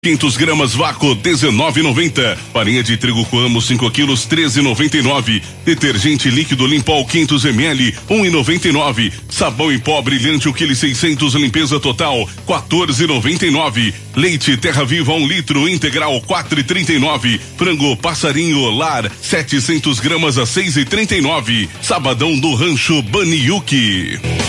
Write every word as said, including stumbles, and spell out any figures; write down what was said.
quinhentas gramas vácuo dezenove e noventa. Farinha de trigo Coamo cinco quilos treze e noventa e nove. Detergente líquido Limpol quinhentos mililitros um e noventa e nove. Sabão em pó brilhante o quilo seiscentos limpeza total quatorze e noventa e nove. Leite Terra Viva um litro integral quatro e trinta e nove. Frango passarinho lar setecentas gramas a seis e trinta e nove. Sabadão do Rancho Baniuki.